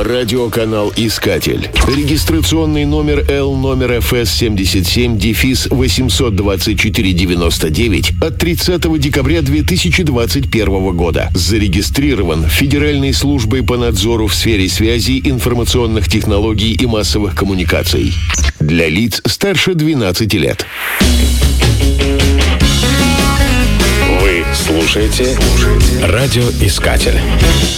Радиоканал «Искатель». Регистрационный номер L-FS77-82499 от 30 декабря 2021 года. Зарегистрирован Федеральной службой по надзору в сфере связи, информационных технологий и массовых коммуникаций. Для лиц старше 12 лет. Вы слушаете «Радиоискатель».